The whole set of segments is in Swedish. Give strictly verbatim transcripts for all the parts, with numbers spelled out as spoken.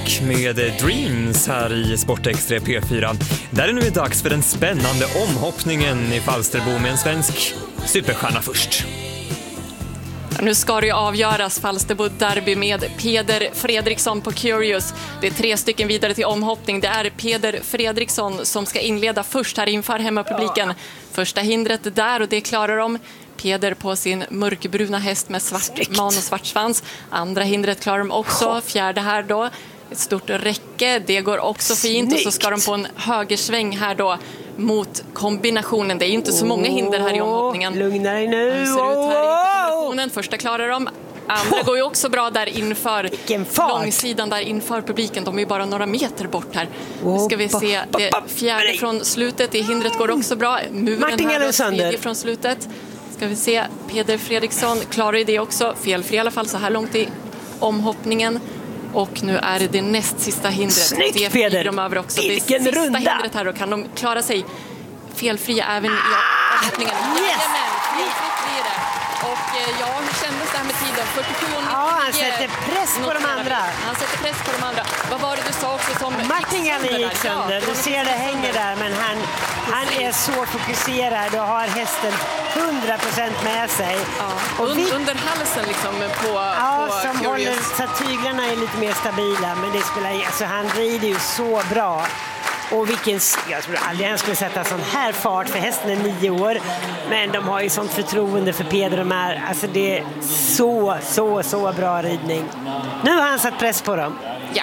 Rock med Dreams här i Sportextra P fyra. Där är nu dags för den spännande omhoppningen i Falsterbo med en svensk superstjärna först. Nu ska det ju avgöras Falsterbo derby med Peder Fredriksson på Curious. Det är tre stycken vidare till omhoppning. Det är Peder Fredriksson som ska inleda först här inför hemmapubliken. Första hindret där och det klarar de. Peder på sin mörkbruna häst med svart man och svart svans. Andra hindret klarar de också. Fjärde här då. Ett stort räcke. Det går också fint. Och så ska de på en högersväng här då mot kombinationen. Det är ju inte så många hinder här i omhoppningen. Lugna dig nu. Det ser ut här i kombinationen. Första klarar de. Andra går ju också bra där inför långsidan där inför publiken. De är ju bara några meter bort här. Nu ska vi se det fjärde från slutet. Det hindret går också bra. Muren här, tredje från slutet. Ska vi se, Peder Fredriksson klarar ju det också. Felfri i alla fall så här långt i omhoppningen. Och nu är det det näst sista hindret. Snyggt, det Peder! De över också. Vilken det sista runda! hindret här då kan de klara sig felfria även i omhoppningen. Yes! Jajamän, felfritt blir det. Och ja, hur kändes det här med tiden? fyrtiosju och nittionio. Ja, han sätter press på de andra. Han sätter press på de andra. Vad var det du sa också som Martingen gick sönder. Du ser det hänger där, men han, han är så fokuserad och har hästen hundra procent med sig. Ja. Och vi, under halsen liksom på, ja, på som Curious. håller så att tyglarna är lite mer stabila, men det spelar, alltså, han rider ju så bra. Och vilken, jag tror aldrig han skulle sätta sån här fart för hästen är nio år. Men de har ju sånt förtroende för Peder och Mar. Alltså det är så, så, så bra ridning. Nu har han satt press på dem. Ja.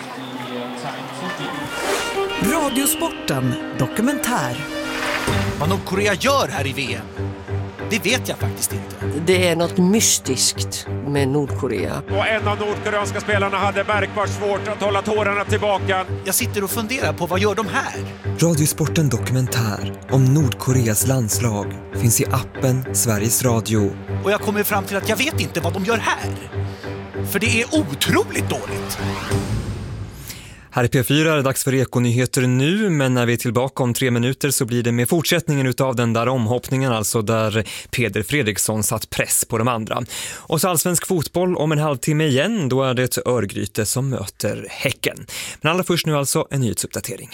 Radiosporten dokumentär. Vad Nordkorea gör här i V M, det vet jag faktiskt inte. Det är något mystiskt med Nordkorea. Och en av nordkoreanska spelarna hade märkbart svårt att hålla tårarna tillbaka. Jag sitter och funderar på vad gör de här? Radiosporten dokumentär om Nordkoreas landslag finns i appen Sveriges Radio. Och jag kommer fram till att jag vet inte vad de gör här. För det är otroligt dåligt. Här i P fyra är det dags för Ekonyheter nu, men när vi är tillbaka om tre minuter så blir det med fortsättningen utav den där omhoppningen, alltså där Peder Fredriksson satt press på de andra. Och så allsvensk fotboll om en halvtimme igen, då är det ett Örgryte som möter Häcken. Men allra först nu alltså en nyhetsuppdatering.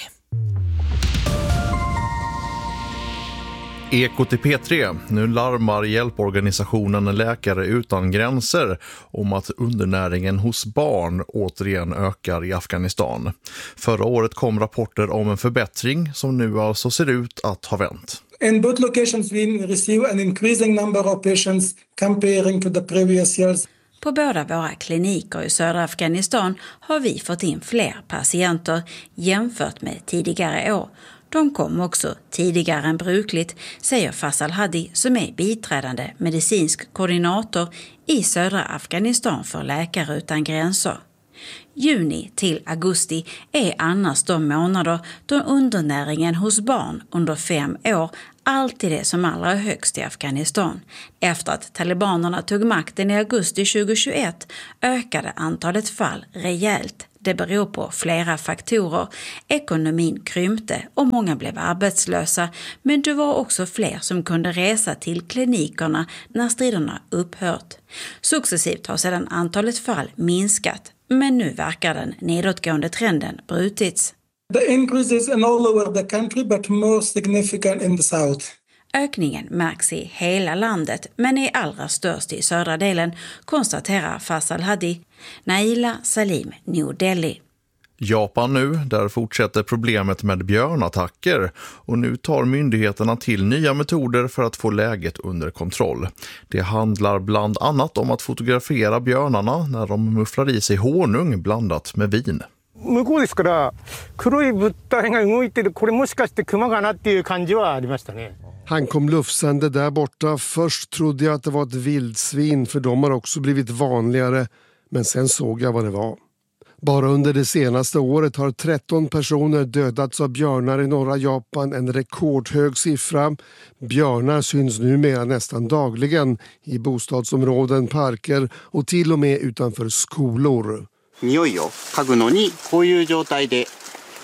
Eko till P tre. Nu larmar hjälporganisationen Läkare utan gränser om att undernäringen hos barn återigen ökar i Afghanistan. Förra året kom rapporter om en förbättring som nu alltså ser ut att ha vänt. In both locations we receive an increasing number of patients comparing to the previous years. På båda våra kliniker i södra Afghanistan har vi fått in fler patienter jämfört med tidigare år. De kom också tidigare än brukligt, säger Faisal Hadi som är biträdande medicinsk koordinator i södra Afghanistan för Läkare utan gränser. Juni till augusti är annars de månader då undernäringen hos barn under fem år alltid är som allra högst i Afghanistan. Efter att talibanerna tog makten i augusti tjugohundratjugoett ökade antalet fall rejält. Det beror på flera faktorer. Ekonomin krympte och många blev arbetslösa, men det var också fler som kunde resa till klinikerna när striderna upphört. Successivt har sedan antalet fall minskat, men nu verkar den nedåtgående trenden brutits. The increase is in all over the country but more significant in the south. Ökningen märks i hela landet men är allra störst i södra delen, konstaterar Faisal Hadi. Naila Salim, New Delhi. Japan nu, där fortsätter problemet med björnattacker och nu tar myndigheterna till nya metoder för att få läget under kontroll. Det handlar bland annat om att fotografera björnarna när de mufflar i sig honung blandat med vin. 向こうですから黒い物体が動いてるこれもしかして熊かなっていう感じはありましたね. Han kom lufsande där borta. Först trodde jag att det var ett vildsvin, för de har också blivit vanligare. Men sen såg jag vad det var. Bara under det senaste året har tretton personer dödats av björnar i norra Japan, en rekordhög siffra. Björnar syns numera nästan dagligen i bostadsområden, parker och till och med utanför skolor.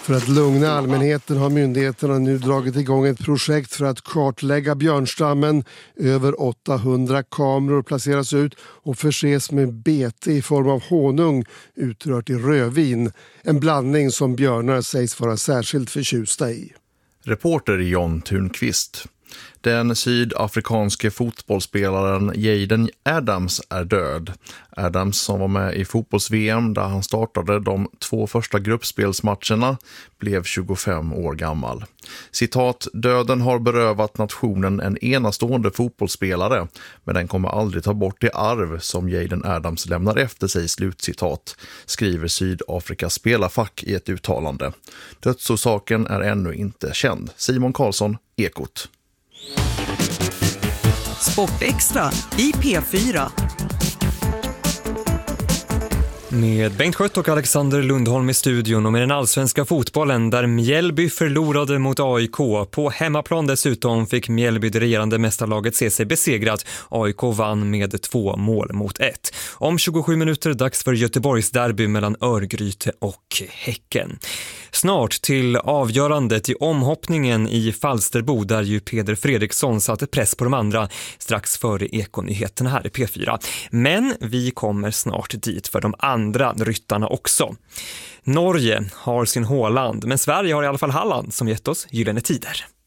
För att lugna allmänheten har myndigheterna nu dragit igång ett projekt för att kartlägga björnstammen. Över åttahundra kameror placeras ut och förses med bete i form av honung utrört i rödvin. En blandning som björnar sägs vara särskilt förtjusta i. Reporter John Thunqvist. Den sydafrikanske fotbollsspelaren Jaden Adams är död. Adams, som var med i fotbolls-V M där han startade de två första gruppspelsmatcherna, blev tjugofem år gammal. Citat, döden har berövat nationen en enastående fotbollsspelare, men den kommer aldrig ta bort det arv som Jaden Adams lämnar efter sig, slutcitat, skriver Sydafrikas spelarfack i ett uttalande. Dödsorsaken är ännu inte känd. Simon Karlsson, Ekot. Sportextra i P fyra. Med Bengt Skött och Alexander Lundholm i studion och med den allsvenska fotbollen där Mjällby förlorade mot A I K. På hemmaplan dessutom fick Mjällby det regerande mästarlaget se sig besegrat. A I K vann med två mål mot ett. Om tjugosju minuter dags för Göteborgs derby mellan Örgryte och Häcken. Snart till avgörandet i omhoppningen i Falsterbo där ju Peder Fredriksson satte press på de andra strax före Ekonyheterna här i P fyra. Men vi kommer snart dit för de andra ryttarna också. Norge har sin Håland, men Sverige har i alla fall Halland som gett oss gyllene tider.